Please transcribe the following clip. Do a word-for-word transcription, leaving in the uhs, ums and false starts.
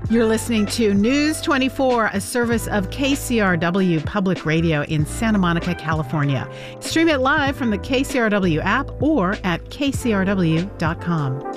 You're listening to News twenty-four, a service of K C R W Public Radio in Santa Monica, California. Stream it live from the K C R W app or at K C R W dot com.